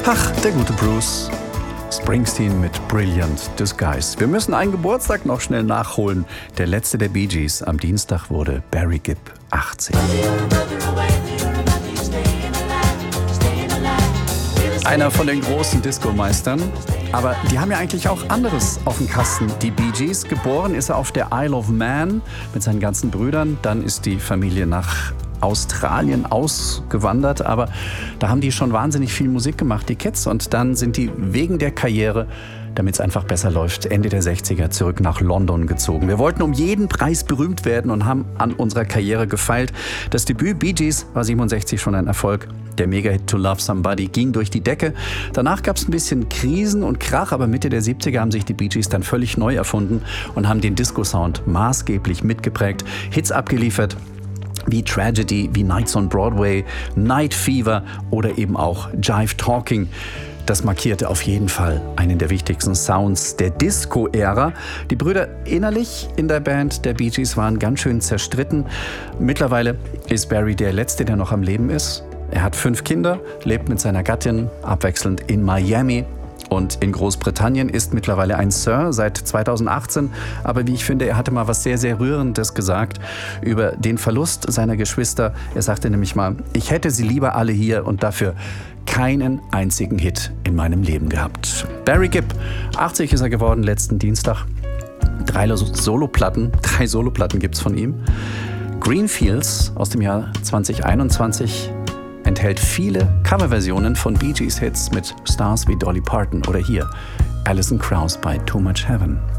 Ach, der gute Bruce Springsteen mit Brilliant Disguise. Wir müssen einen Geburtstag noch schnell nachholen. Der letzte der Bee Gees. Am Dienstag wurde Barry Gibb 80. Einer von den großen Disco-Meistern. Aber die haben ja eigentlich auch anderes auf dem Kasten. Die Bee Gees, geboren ist er auf der Isle of Man mit seinen ganzen Brüdern. Dann ist die Familie nach Australien ausgewandert, aber da haben die schon wahnsinnig viel Musik gemacht, die Kids. Und dann sind die wegen der Karriere, damit es einfach besser läuft, Ende der 60er zurück nach London gezogen. Wir wollten um jeden Preis berühmt werden und haben an unserer Karriere gefeilt. Das Debüt Bee Gees war 67 schon ein Erfolg. Der Mega-Hit To Love Somebody ging durch die Decke. Danach gab es ein bisschen Krisen und Krach, aber Mitte der 70er haben sich die Bee Gees dann völlig neu erfunden und haben den Disco-Sound maßgeblich mitgeprägt, Hits abgeliefert, wie Tragedy, wie Nights on Broadway, Night Fever oder eben auch Jive Talking. Das markierte auf jeden Fall einen der wichtigsten Sounds der Disco-Ära. Die Brüder innerlich in der Band der Bee Gees waren ganz schön zerstritten. Mittlerweile ist Barry der Letzte, der noch am Leben ist. Er hat 5 Kinder, lebt mit seiner Gattin abwechselnd in Miami. Und in Großbritannien ist mittlerweile ein Sir seit 2018. Aber wie ich finde, er hatte mal was sehr, sehr Rührendes gesagt über den Verlust seiner Geschwister. Er sagte nämlich mal, ich hätte sie lieber alle hier und dafür keinen einzigen Hit in meinem Leben gehabt. Barry Gibb, 80 ist er geworden letzten Dienstag. 3 Soloplatten gibt's von ihm. Greenfields aus dem Jahr 2021 enthält viele Coverversionen von Bee Gees Hits mit Stars wie Dolly Parton oder hier Alison Krauss bei Too Much Heaven.